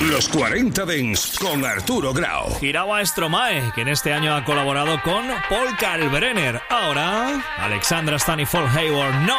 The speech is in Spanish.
Los 40 Dents con Arturo Grau. Giraba Stromae, que en este año ha colaborado con Paul Kalkbrenner. Ahora, Alexandra Stan y Paul Hayward. No